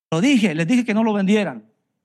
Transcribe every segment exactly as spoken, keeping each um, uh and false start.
Lo dije, les dije que no lo vendieran.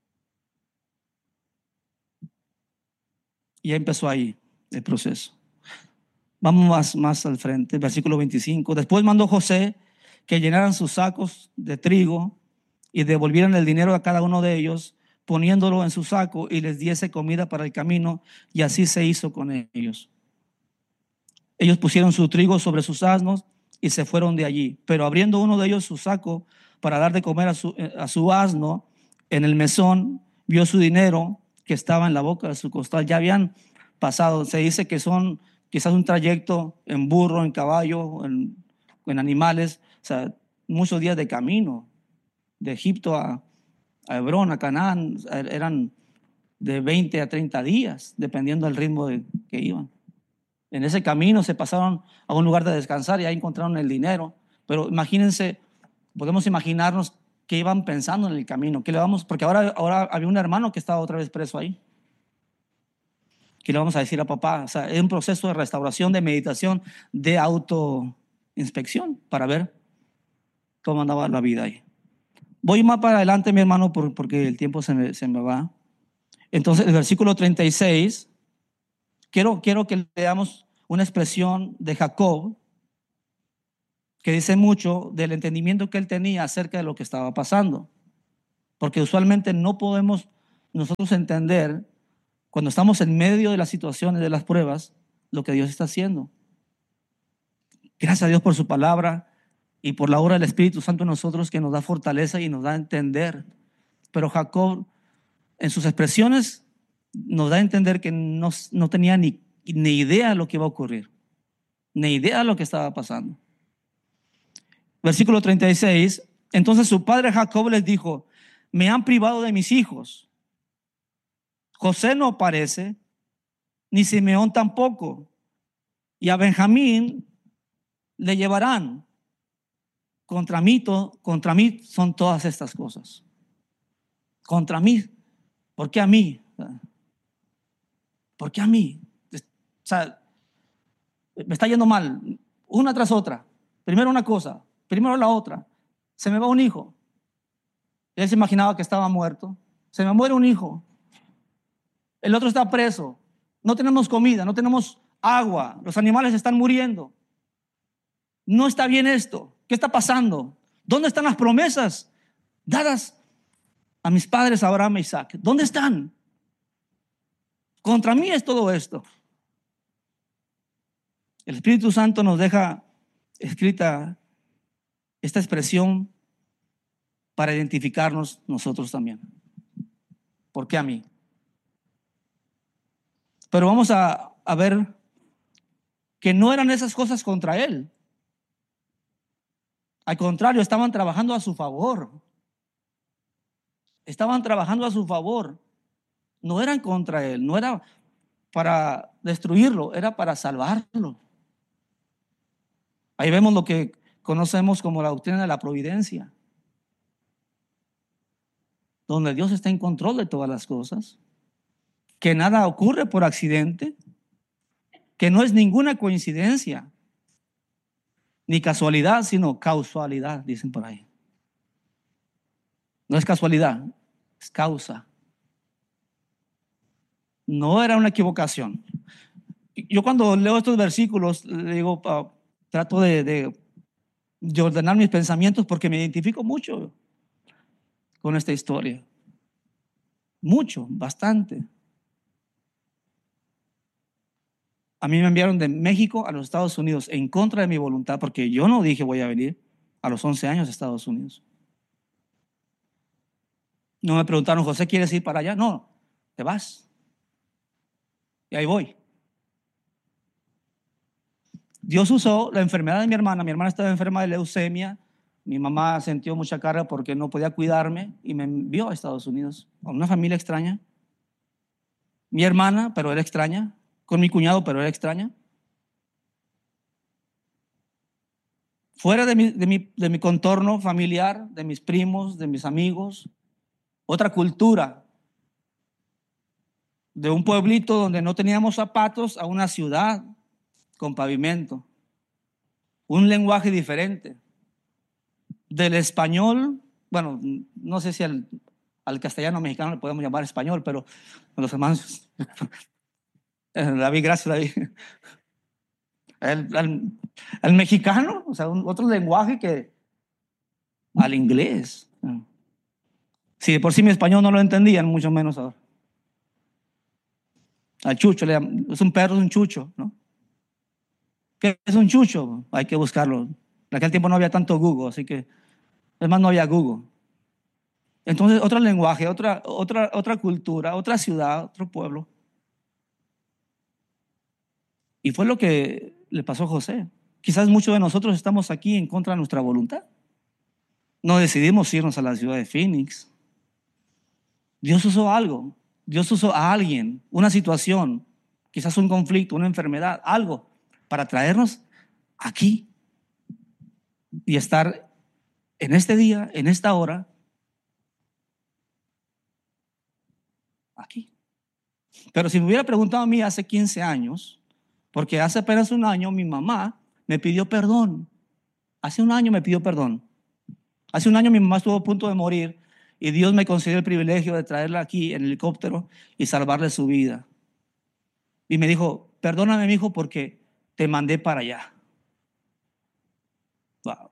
Y ya empezó ahí el proceso. Vamos más, más al frente, versículo veinticinco. Después mandó José que llenaran sus sacos de trigo y devolvieran el dinero a cada uno de ellos, poniéndolo en su saco, y les diese comida para el camino, y así se hizo con ellos. Ellos pusieron su trigo sobre sus asnos y se fueron de allí. Pero abriendo uno de ellos su saco para dar de comer a su, a su asno, en el mesón vio su dinero que estaba en la boca de su costal. Ya habían pasado, se dice que son quizás un trayecto en burro, en caballo, en, en animales, o sea, muchos días de camino, de Egipto a, a Hebrón, a Canaán, eran de veinte a treinta días, dependiendo del ritmo de, que iban. En ese camino se pasaron a un lugar de descansar y ahí encontraron el dinero. Pero imagínense, podemos imaginarnos qué iban pensando en el camino. ¿Qué le vamos? Porque ahora, ahora había un hermano que estaba otra vez preso ahí. ¿Qué le vamos a decir a papá? O sea, es un proceso de restauración, de meditación, de autoinspección para ver cómo andaba la vida ahí. Voy más para adelante, mi hermano, porque el tiempo se me, se me va. Entonces, el versículo treinta y seis, quiero, quiero que leamos una expresión de Jacob que dice mucho del entendimiento que él tenía acerca de lo que estaba pasando. Porque usualmente no podemos nosotros entender, cuando estamos en medio de las situaciones, de las pruebas, lo que Dios está haciendo. Gracias a Dios por su palabra y por la obra del Espíritu Santo en nosotros, que nos da fortaleza y nos da a entender. Pero Jacob, en sus expresiones, nos da a entender que no, no tenía ni, ni idea de lo que iba a ocurrir, ni idea de lo que estaba pasando. Versículo treinta y seis. Entonces su padre Jacob les dijo: me han privado de mis hijos. José no aparece, ni Simeón tampoco, y a Benjamín le llevarán. Contra mí, to, contra mí son todas estas cosas. Contra mí. ¿Por qué a mí? ¿Por qué a mí? O sea, me está yendo mal, una tras otra. Primero una cosa, primero la otra. Se me va un hijo. Él se imaginaba que estaba muerto. Se me muere un hijo. El otro está preso. No tenemos comida, no tenemos agua. Los animales están muriendo. No está bien esto. ¿Qué está pasando? ¿Dónde están las promesas dadas a mis padres Abraham e Isaac? ¿Dónde están? Contra mí es todo esto. El Espíritu Santo nos deja escrita esta expresión para identificarnos nosotros también. ¿Por qué a mí? Pero vamos a, a ver que no eran esas cosas contra él. Al contrario, estaban trabajando a su favor. Estaban trabajando a su favor. No eran contra él, no era para destruirlo, era para salvarlo. Ahí vemos lo que conocemos como la doctrina de la providencia, donde Dios está en control de todas las cosas, que nada ocurre por accidente, que no es ninguna coincidencia, ni casualidad, sino causalidad, dicen por ahí. No es casualidad, es causa. No era una equivocación. Yo cuando leo estos versículos, le digo, uh, trato de, de, de ordenar mis pensamientos porque me identifico mucho con esta historia. Mucho, bastante. A mí me enviaron de México a los Estados Unidos en contra de mi voluntad, porque yo no dije voy a venir a los once años a Estados Unidos. No me preguntaron, José, ¿quieres ir para allá? No, te vas. Y ahí voy. Dios usó la enfermedad de mi hermana. Mi hermana estaba enferma de leucemia. Mi mamá sintió mucha carga porque no podía cuidarme y me envió a Estados Unidos, a una familia extraña. Mi hermana, pero era extraña. Con mi cuñado, pero era extraña. Fuera de mi, de mi, de mi contorno familiar, de mis primos, de mis amigos. Otra cultura. De un pueblito donde no teníamos zapatos a una ciudad con pavimento. Un lenguaje diferente. Del español bueno, no sé si al, al castellano mexicano le podemos llamar español, pero los hermanos, David, gracias David. El, al, al mexicano, o sea, un, otro lenguaje que al inglés. Si de por sí mi español no lo entendían, mucho menos ahora. Al chucho, le llaman, es un perro, es un chucho, ¿no? ¿Qué es un chucho? Hay que buscarlo. En aquel tiempo no había tanto Google, así que, es más, no había Google. Entonces, otro lenguaje, otra, otra, otra cultura, otra ciudad, otro pueblo. Y fue lo que le pasó a José. Quizás muchos de nosotros estamos aquí en contra de nuestra voluntad. No decidimos irnos a la ciudad de Phoenix. Dios usó algo. Dios usó a alguien, una situación, quizás un conflicto, una enfermedad, algo, para traernos aquí y estar en este día, en esta hora, aquí. Pero si me hubiera preguntado a mí hace quince años, porque hace apenas un año mi mamá me pidió perdón. Hace un año me pidió perdón. Hace un año mi mamá estuvo a punto de morir y Dios me concedió el privilegio de traerla aquí en helicóptero y salvarle su vida. Y me dijo, perdóname, mi hijo, porque te mandé para allá. Wow.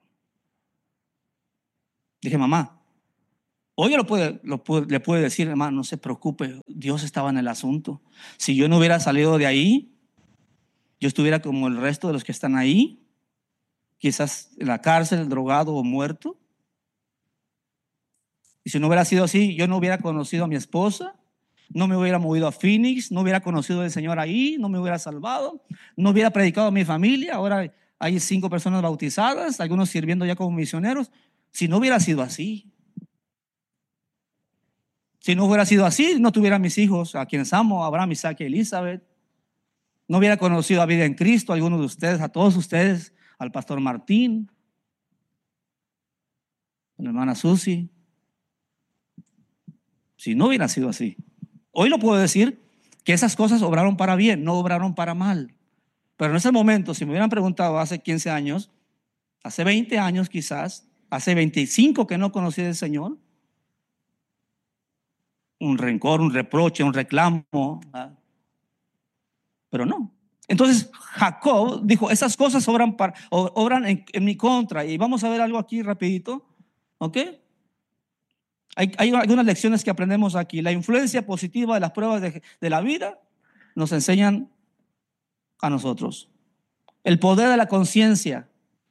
Dije, mamá, hoy lo puede, lo puede, le puede decir, hermano, no se preocupe, Dios estaba en el asunto. Si yo no hubiera salido de ahí, yo estuviera como el resto de los que están ahí, quizás en la cárcel, drogado o muerto. Y si no hubiera sido así, yo no hubiera conocido a mi esposa, no me hubiera movido a Phoenix, no hubiera conocido al Señor ahí, no me hubiera salvado, no hubiera predicado a mi familia. Ahora hay cinco personas bautizadas, algunos sirviendo ya como misioneros. Si no hubiera sido así, si no hubiera sido así, no tuviera mis hijos, a quienes amo, Abraham, Isaac y Elizabeth. No hubiera conocido a Vida en Cristo, a algunos de ustedes, a todos ustedes, al pastor Martín, a la hermana Susi. Si no hubiera sido así. Hoy lo puedo decir que esas cosas obraron para bien, no obraron para mal. Pero en ese momento, si me hubieran preguntado hace quince años, hace veinte años quizás, hace veinticinco que no conocí al Señor, un rencor, un reproche, un reclamo, ¿verdad? Pero no. Entonces Jacob dijo, esas cosas obran, para, obran en, en mi contra. Y vamos a ver algo aquí rapidito, ¿ok? Hay, hay algunas lecciones que aprendemos aquí. La influencia positiva de las pruebas de, de la vida nos enseñan a nosotros. El poder de la conciencia,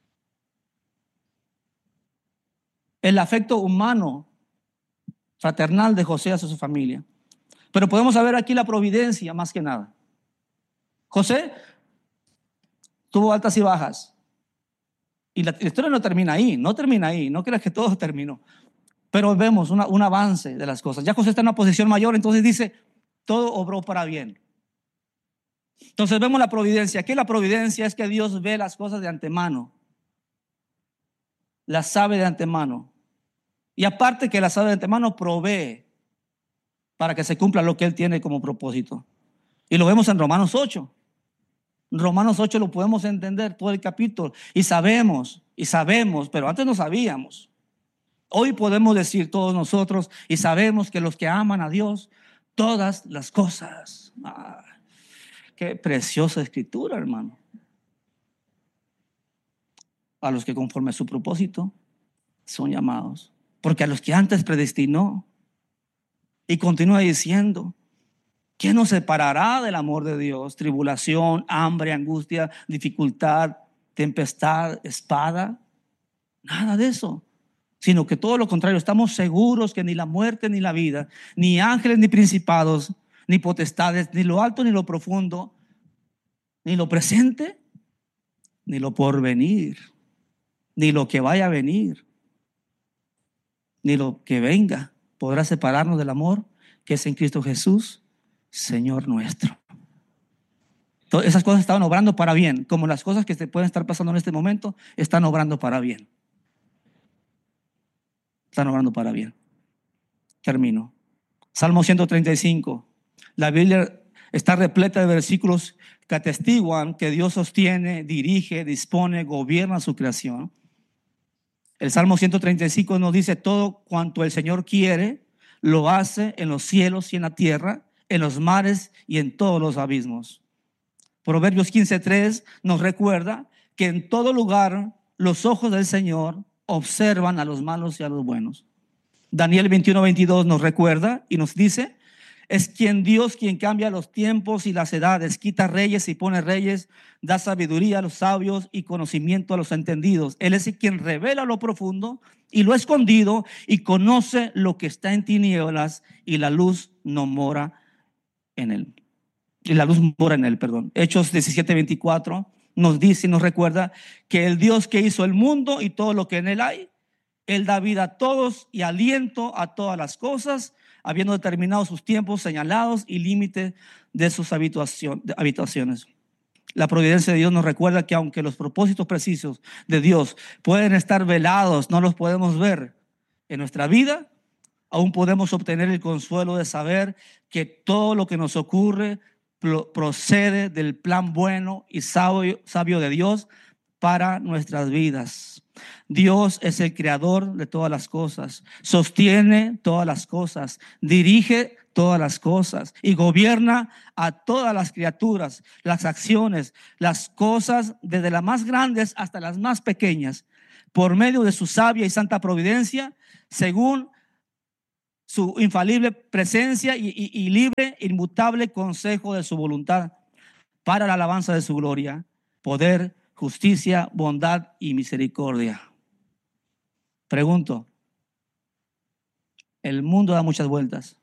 el afecto humano, fraternal de José hacia su familia. Pero podemos ver aquí la providencia más que nada. José tuvo altas y bajas. Y la, la historia no termina ahí, no termina ahí, no creas que todo terminó. Pero vemos una, un avance de las cosas. Ya José está en una posición mayor, entonces dice, todo obró para bien. Entonces vemos la providencia. Aquí la providencia es que Dios ve las cosas de antemano. Las sabe de antemano. Y aparte que las sabe de antemano, provee para que se cumpla lo que Él tiene como propósito. Y lo vemos en Romanos ocho. Romanos ocho lo podemos entender todo el capítulo. Y sabemos, y sabemos, pero antes no sabíamos. Hoy podemos decir todos nosotros y sabemos que los que aman a Dios, todas las cosas. Ah, qué preciosa escritura, hermano. A los que conforme a su propósito son llamados. Porque a los que antes predestinó. Y continúa diciendo, ¿quién nos separará del amor de Dios? Tribulación, hambre, angustia, dificultad, tempestad, espada. Nada de eso. Sino que todo lo contrario, estamos seguros que ni la muerte ni la vida, ni ángeles ni principados, ni potestades, ni lo alto ni lo profundo, ni lo presente, ni lo porvenir, ni lo que vaya a venir, ni lo que venga, podrá separarnos del amor que es en Cristo Jesús, Señor nuestro. Todas esas cosas estaban obrando para bien, como las cosas que se pueden estar pasando en este momento están obrando para bien. Están obrando para bien. Termino. Salmo ciento treinta y cinco. La Biblia está repleta de versículos que atestiguan que Dios sostiene, dirige, dispone, gobierna su creación. El Salmo ciento treinta y cinco nos dice: todo cuanto el Señor quiere, lo hace en los cielos y en la tierra, en los mares y en todos los abismos. Proverbios quince tres nos recuerda que en todo lugar los ojos del Señor observan a los malos y a los buenos. Daniel veintiuno veintidós nos recuerda y nos dice: es quien Dios quien cambia los tiempos y las edades, quita reyes y pone reyes, da sabiduría a los sabios y conocimiento a los entendidos. Él es quien revela lo profundo y lo escondido, y conoce lo que está en tinieblas, y la luz no mora en él. Y la luz mora en él, perdón. Hechos diecisiete veinticuatro nos dice y nos recuerda que el Dios que hizo el mundo y todo lo que en él hay, Él da vida a todos y aliento a todas las cosas, habiendo determinado sus tiempos señalados y límites de sus habitaciones. La providencia de Dios nos recuerda que aunque los propósitos precisos de Dios pueden estar velados, no los podemos ver en nuestra vida, aún podemos obtener el consuelo de saber que todo lo que nos ocurre procede del plan bueno y sabio, sabio de Dios para nuestras vidas. Dios es el creador de todas las cosas, sostiene todas las cosas, dirige todas las cosas y gobierna a todas las criaturas, las acciones, las cosas, desde las más grandes hasta las más pequeñas, por medio de su sabia y santa providencia, según su infalible presencia y, y, y libre, inmutable consejo de su voluntad, para la alabanza de su gloria, poder, justicia, bondad y misericordia. Pregunto, el mundo da muchas vueltas.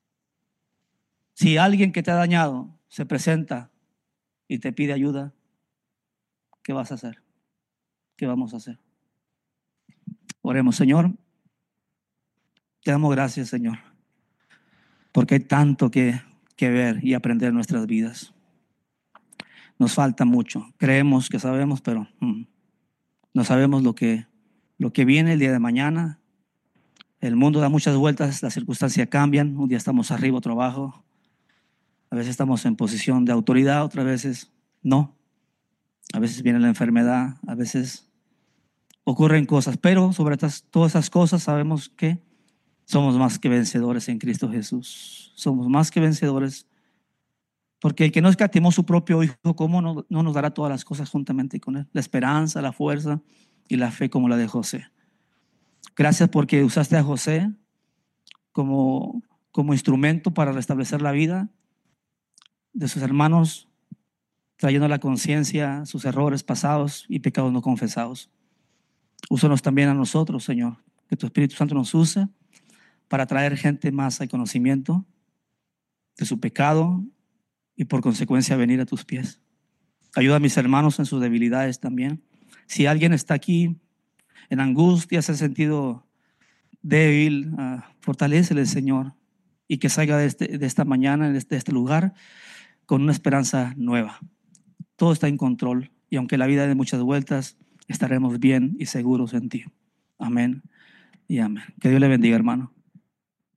Si alguien que te ha dañado se presenta y te pide ayuda, ¿qué vas a hacer? ¿Qué vamos a hacer? Oremos. Señor, te damos gracias, Señor, porque hay tanto que, que ver y aprender en nuestras vidas. Nos falta mucho. Creemos que sabemos, pero mm, no sabemos lo que, lo que viene el día de mañana. El mundo da muchas vueltas, las circunstancias cambian. Un día estamos arriba, otro abajo. A veces estamos en posición de autoridad, otras veces no. A veces viene la enfermedad, a veces ocurren cosas, pero sobre estas, todas esas cosas sabemos que somos más que vencedores en Cristo Jesús. Somos más que vencedores, porque el que no escatimó su propio Hijo, ¿cómo no, no nos dará todas las cosas juntamente con Él? La esperanza, la fuerza y la fe como la de José. Gracias porque usaste a José como, como instrumento para restablecer la vida de sus hermanos, trayendo a la conciencia sus errores pasados y pecados no confesados. Úsanos también a nosotros, Señor, que tu Espíritu Santo nos use para traer gente más al conocimiento de su pecado y por consecuencia venir a tus pies. Ayuda a mis hermanos en sus debilidades también. Si alguien está aquí en angustia, se ha sentido débil, uh, fortalécele, Señor, y que salga de, este, de esta mañana, de este, de este lugar, con una esperanza nueva. Todo está en control, y aunque la vida dé muchas vueltas, estaremos bien y seguros en ti. Amén y amén. Que Dios le bendiga, hermano.